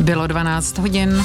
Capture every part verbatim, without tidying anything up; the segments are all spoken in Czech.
Bylo dvanáct hodin.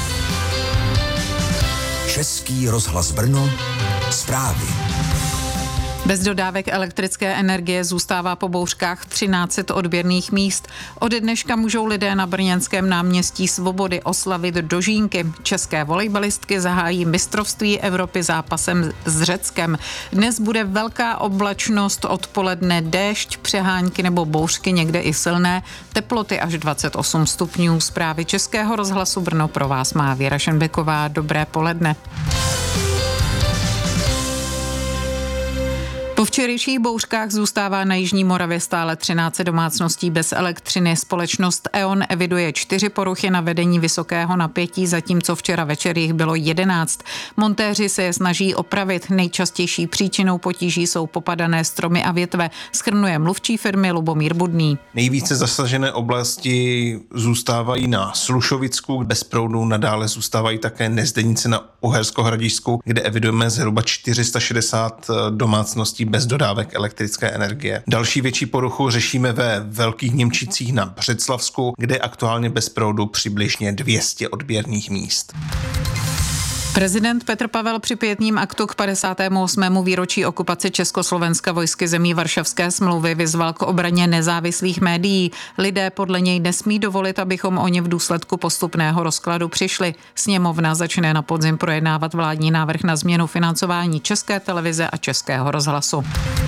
Český rozhlas Brno, zprávy. Bez dodávek elektrické energie zůstává po bouřkách třináct set odběrných míst. Ode dneška můžou lidé na brněnském náměstí Svobody oslavit dožínky. České volejbalistky zahájí mistrovství Evropy zápasem s Řeckem. Dnes bude velká oblačnost, odpoledne déšť, přehánky nebo bouřky, někde i silné, teploty až dvacet osm stupňů. Zprávy Českého rozhlasu Brno pro vás má Věra Šenbeková. Dobré poledne. Po včerejších bouřkách zůstává na jižní Moravě stále třináct set domácností bez elektřiny. Společnost E O N eviduje čtyři poruchy na vedení vysokého napětí, zatímco včera večer jich bylo jedenáct. Montéři se je snaží opravit. Nejčastější příčinou potíží jsou popadané stromy a větve, shrnuje mluvčí firmy Lubomír Budný. Nejvíce zasažené oblasti zůstávají na Slušovicku, bez proudu nadále zůstávají také Nezdenice na Uhersko-Hradišťsku, kde evidujeme zhruba čtyři sta šedesát domácností bez dodávek elektrické energie. Další větší poruchu řešíme ve Velkých Němčicích na Břeclavsku, kde je aktuálně bez proudu přibližně dvě stě odběrných míst. Prezident Petr Pavel při pietním aktu k padesátému osmému výročí okupace Československa vojsky zemí Varšavské smlouvy vyzval k obraně nezávislých médií. Lidé podle něj nesmí dovolit, abychom o ně v důsledku postupného rozkladu přišli. Sněmovna začne na podzim projednávat vládní návrh na změnu financování České televize a Českého rozhlasu.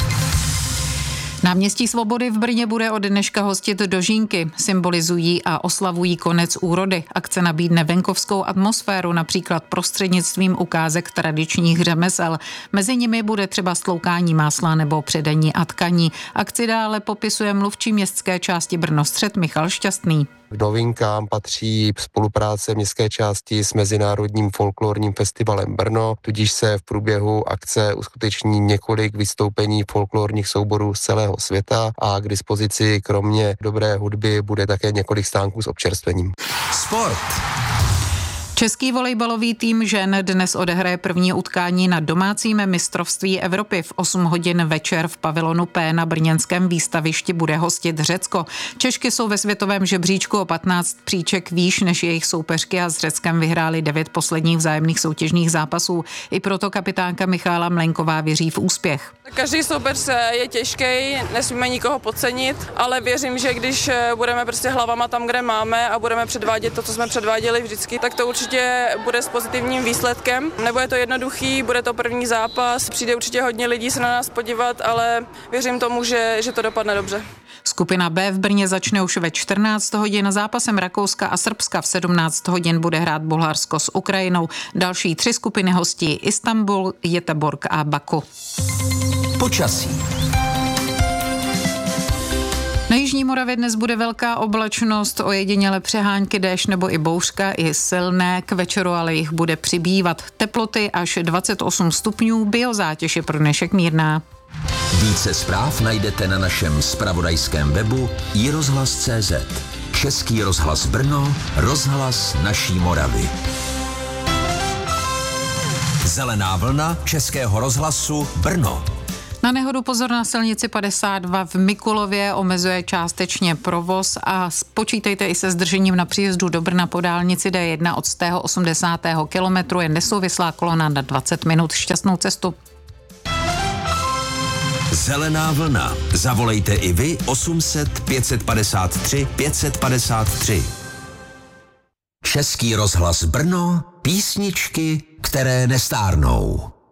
Náměstí Svobody v Brně bude od dneška hostit dožínky. Symbolizují a oslavují konec úrody. Akce nabídne venkovskou atmosféru, například prostřednictvím ukázek tradičních řemesel. Mezi nimi bude třeba stloukání másla nebo předení a tkaní. Akci dále popisuje mluvčí městské části Brno-Střed Michal Šťastný. K novinkám patří spolupráce městské části s Mezinárodním folklorním festivalem Brno, tudíž se v průběhu akce uskuteční několik vystoupení folklorních souborů z celého světa a k dispozici kromě dobré hudby bude také několik stánků s občerstvením. Sport. Český volejbalový tým žen dnes odehraje první utkání na domácím mistrovství Evropy. V osm hodin večer v pavilonu P na brněnském výstavišti bude hostit Řecko. Češky jsou ve světovém žebříčku o patnáct příček výš než jejich soupeřky a s Řeckem vyhráli devět posledních vzájemných soutěžních zápasů. I proto kapitánka Michála Mlenková věří v úspěch. Každý soupeř je těžký, nesmíme nikoho podcenit, ale věřím, že když budeme prostě hlavama tam, kde máme a budeme předvádět to, co jsme předváděli vždycky, tak to určitě bude s pozitivním výsledkem. Nebude to jednoduchý, bude to první zápas, přijde určitě hodně lidí se na nás podívat, ale věřím tomu, že, že to dopadne dobře. Skupina B v Brně začne už ve čtrnáct hodin. Zápasem Rakouska a Srbska v sedmnáct hodin bude hrát Bulharsko s Ukrajinou. Další tři skupiny hostí Istanbul, Göteborg a Baku. Počasí. Na jižní Moravě dnes bude velká oblačnost, ojediněle přehánky, déšť nebo i bouřka, i silné, k večeru ale jich bude přibývat. Teploty až dvacet osm stupňů, biozátěž je pro dnešek mírná. Více zpráv najdete na našem zpravodajském webu i rozhlas tečka cé zet. Český rozhlas Brno, rozhlas naší Moravy. Zelená vlna Českého rozhlasu Brno. Na nehodu pozor na silnici padesát dva v Mikulově, omezuje částečně provoz a počítejte i se zdržením na příjezdu do Brna po dálnici D jedna od sto osmdesátého kilometru, je nesouvislá kolona na dvacet minut. Šťastnou cestu. Zelená vlna. Zavolejte i vy osm set pět padesát tři pět padesát tři. Český rozhlas Brno, písničky, které nestárnou.